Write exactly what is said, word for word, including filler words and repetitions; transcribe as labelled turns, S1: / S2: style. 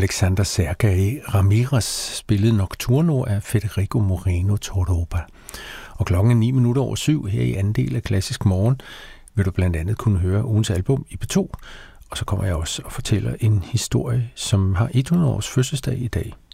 S1: Alexander Sergej Ramirez spillede Nocturno af Federico Moreno Torroba. Og klokken er ni minutter over syv her i anden del af Klassisk Morgen vil du blandt andet kunne høre ugens album i P to, og så kommer jeg også og fortæller en historie, som har hundrede års fødselsdag i dag.